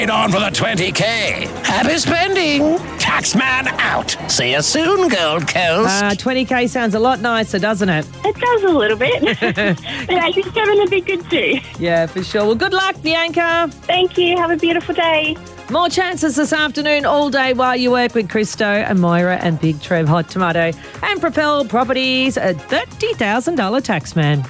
On for the 20K. Happy spending. Taxman out. See you soon, Gold Coast. 20K sounds a lot nicer, doesn't it? It does a little bit. But I think 7 would be good too. Yeah, for sure. Well, good luck, Bianca. Thank you. Have a beautiful day. More chances this afternoon all day while you work with Christo and Moira and Big Trev Hot Tomato and Propel Properties, a $30,000 taxman.